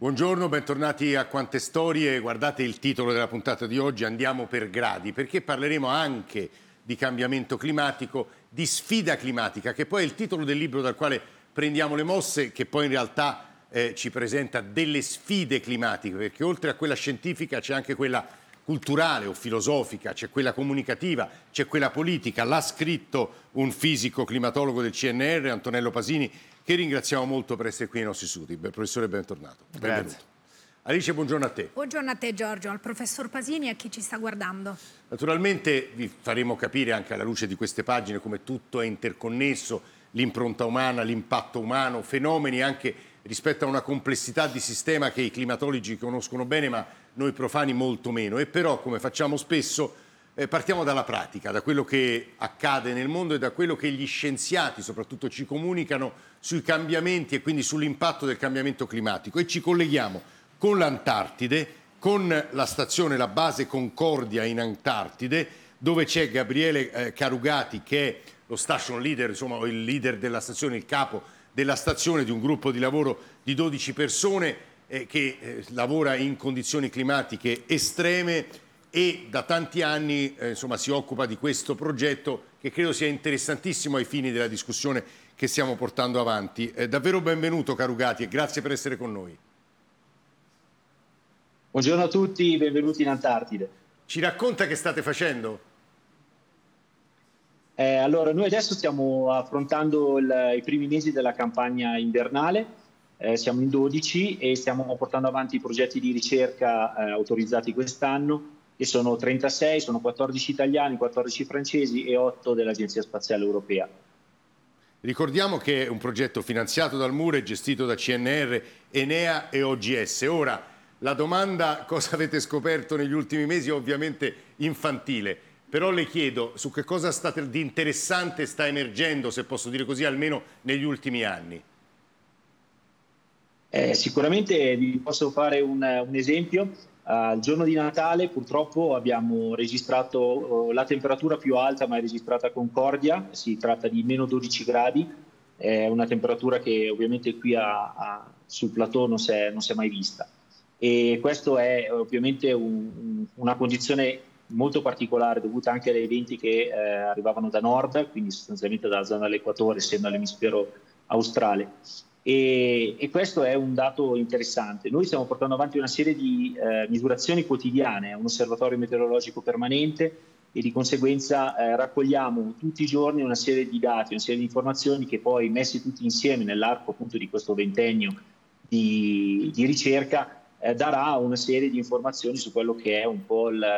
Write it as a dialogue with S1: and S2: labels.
S1: Buongiorno, bentornati a Quante Storie. Guardate il titolo della puntata di oggi, Andiamo per gradi, perché parleremo anche di cambiamento climatico, di sfida climatica, che poi è il titolo del libro dal quale prendiamo le mosse, che poi in realtà ci presenta delle sfide climatiche, perché oltre a quella scientifica c'è anche quella culturale o filosofica, c'è quella comunicativa, c'è quella politica. L'ha scritto un fisico climatologo del CNR, Antonello Pasini, che ringraziamo molto per essere qui nei nostri studi. Professore, bentornato. Benvenuto.
S2: Grazie.
S1: Alice, buongiorno a te.
S3: Buongiorno a te Giorgio, al professor Pasini e a chi ci sta guardando.
S1: Naturalmente vi faremo capire anche alla luce di queste pagine come tutto è interconnesso, l'impronta umana, l'impatto umano, fenomeni anche rispetto a una complessità di sistema che i climatologi conoscono bene ma noi profani molto meno. E però, come facciamo spesso, partiamo dalla pratica, da quello che accade nel mondo e da quello che gli scienziati soprattutto ci comunicano sui cambiamenti e quindi sull'impatto del cambiamento climatico, e ci colleghiamo con l'Antartide, con la stazione, la base Concordia in Antartide, dove c'è Gabriele Carugati, che è lo station leader, insomma il leader della stazione, il capo della stazione di un gruppo di lavoro di 12 persone che lavora in condizioni climatiche estreme e da tanti anni insomma, si occupa di questo progetto che credo sia interessantissimo ai fini della discussione che stiamo portando avanti. Davvero benvenuto Carugati e grazie per essere con noi.
S2: Buongiorno a tutti, benvenuti in Antartide.
S1: Ci racconta che state facendo?
S2: Allora, noi adesso stiamo affrontando i primi mesi della campagna invernale, siamo in 12 e stiamo portando avanti i progetti di ricerca autorizzati quest'anno, che sono 36, sono 14 italiani, 14 francesi e 8 dell'Agenzia Spaziale Europea.
S1: Ricordiamo che è un progetto finanziato dal MURE, gestito da CNR, Enea e OGS. Ora, la domanda cosa avete scoperto negli ultimi mesi è ovviamente infantile, però le chiedo su che cosa di interessante sta emergendo, se posso dire così, almeno negli ultimi anni.
S2: Sicuramente vi posso fare un esempio. Il giorno di Natale purtroppo abbiamo registrato la temperatura più alta mai registrata a Concordia, si tratta di meno 12 gradi, è una temperatura che ovviamente qui sul plateau non si è mai vista. E questo è ovviamente una condizione molto particolare dovuta anche ai venti che arrivavano da nord, quindi sostanzialmente dalla zona dell'equatore, essendo all'emisfero australe. E questo è un dato interessante. Noi stiamo portando avanti una serie di misurazioni quotidiane, un osservatorio meteorologico permanente e di conseguenza raccogliamo tutti i giorni una serie di dati, una serie di informazioni che poi messi tutti insieme nell'arco appunto di questo ventennio di ricerca darà una serie di informazioni su quello che è un po'